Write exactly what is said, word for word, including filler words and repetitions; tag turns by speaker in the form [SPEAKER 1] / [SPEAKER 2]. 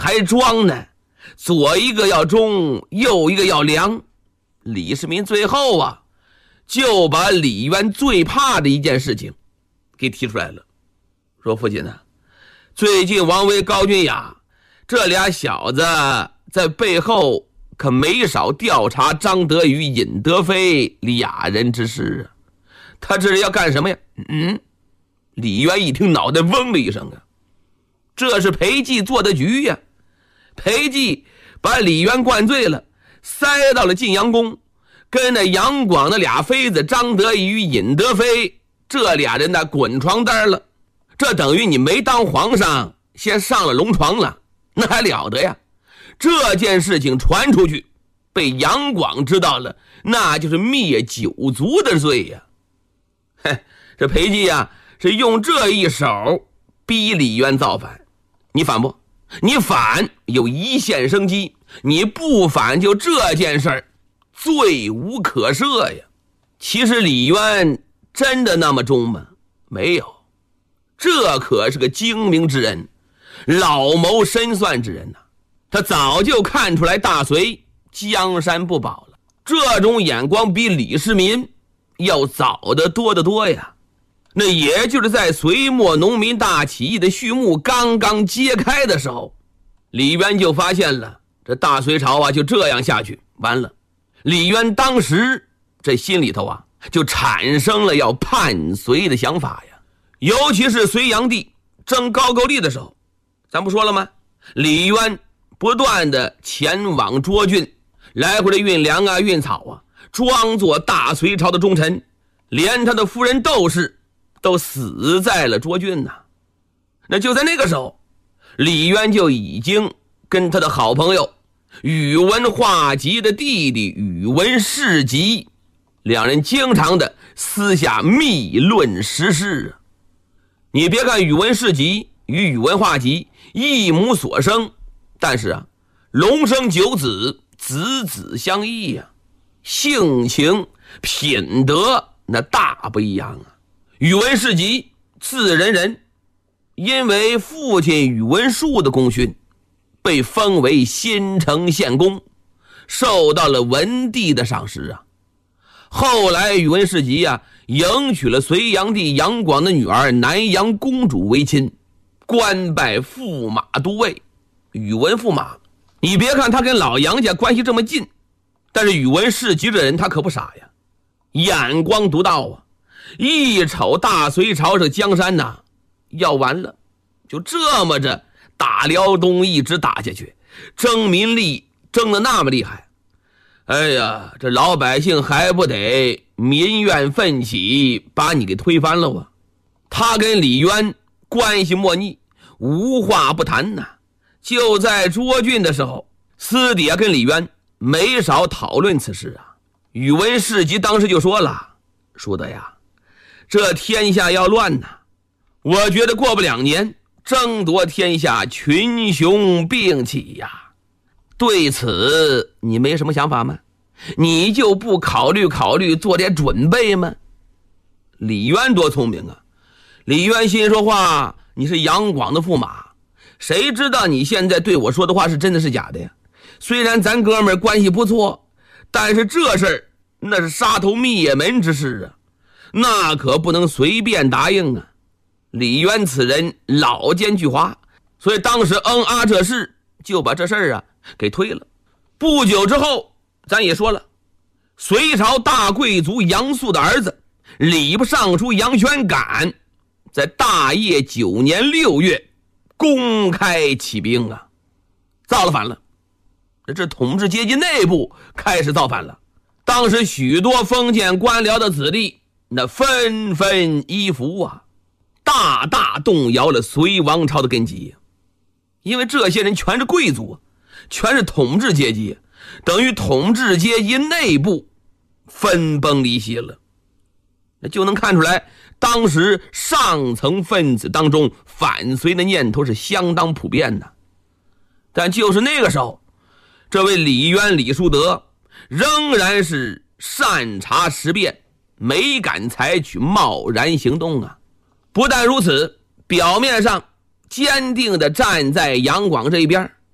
[SPEAKER 1] 还装呢，左一个要忠，右一个要良。李世民最后啊，就把李渊最怕的一件事情给提出来了，说父亲啊，最近王维、高君雅这俩小子在背后可没少调查张德与尹德妃俩人之事啊，他这是要干什么呀？嗯，李渊一听脑袋嗡了一声啊，这是裴寂做的局呀。裴寂把李渊灌醉了，塞到了晋阳宫，跟那杨广的俩妃子张德与尹德妃这俩人呢滚床单了，这等于你没当皇上先上了龙床了，那还了得呀。这件事情传出去，被杨广知道了，那就是灭九族的罪呀。嘿，这裴寂呀是用这一手逼李渊造反，你反不？你反有一线生机，你不反就这件事儿罪无可赦呀。其实李渊真的那么忠吗？没有，这可是个精明之人，老谋深算之人呐、啊。他早就看出来大隋江山不保了，这种眼光比李世民要早得多得多呀。那也就是在隋末农民大起义的序幕刚刚揭开的时候，李渊就发现了这大隋朝啊就这样下去完了。李渊当时这心里头啊就产生了要叛隋的想法呀。尤其是隋炀帝征高句丽的时候，咱不说了吗？李渊不断的前往涿郡，来回的运粮啊运草啊，装作大隋朝的忠臣，连他的夫人窦氏都死在了涿郡呐。那就在那个时候，李渊就已经跟他的好朋友宇文化及的弟弟宇文士及，两人经常的私下密论时事啊。你别看宇文士及与宇文化及一母所生，但是啊，龙生九子，子子相异呀、啊，性情品德那大不一样啊。宇文士及字仁仁，因为父亲宇文述的功勋，被封为新城县公，受到了文帝的赏识啊。后来宇文士及啊，迎娶了隋炀帝杨广的女儿南阳公主为亲，官拜驸马都尉。宇文驸马，你别看他跟老杨家关系这么近，但是宇文士及这人他可不傻呀，眼光独到啊。一瞅大隋朝这江山呐要完了，就这么着打辽东一直打下去，争民力争得那么厉害，哎呀，这老百姓还不得民怨奋起，把你给推翻了啊。他跟李渊关系莫逆，无话不谈呐。就在涿郡的时候，私底下跟李渊没少讨论此事啊。宇文士及当时就说了，说的呀，这天下要乱呐，我觉得过不两年，争夺天下群雄并起呀。对此你没什么想法吗？你就不考虑考虑，做点准备吗？李渊多聪明啊！李渊心说话，你是杨广的驸马，谁知道你现在对我说的话是真的是假的呀？虽然咱哥们儿关系不错，但是这事儿那是杀头灭门之事啊，那可不能随便答应啊。李渊此人老奸巨猾，所以当时嗯啊这事就把这事儿啊给推了。不久之后，咱也说了，隋朝大贵族杨素的儿子礼部尚书杨玄感，在大业九年六月公开起兵啊，造了反了。这统治阶级内部开始造反了。当时许多封建官僚的子弟那纷纷依附啊，大大动摇了隋王朝的根基。因为这些人全是贵族，全是统治阶级，等于统治阶级内部分崩离析了。那就能看出来，当时上层分子当中反隋的念头是相当普遍的。但就是那个时候，这位李渊李叔德仍然是善察时变，没敢采取贸然行动啊。不但如此，表面上坚定地站在杨广这一边，